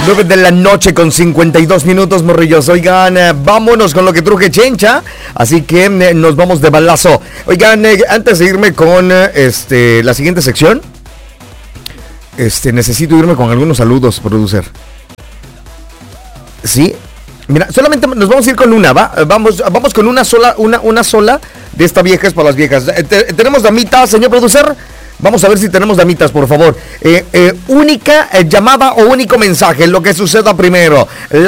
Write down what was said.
9 de la noche con 52 minutos, morrillos. Oigan, vámonos con lo que truje Chencha. Así que nos vamos de balazo. Oigan, antes de irme con la siguiente sección, necesito irme con algunos saludos, producer. Sí. Mira, solamente nos vamos a ir con una, ¿va? Vamos con una sola de esta vieja, es para las viejas. ¿Tenemos damitas, señor producer? Vamos a ver si tenemos damitas, por favor. Única llamada o único mensaje, lo que suceda primero.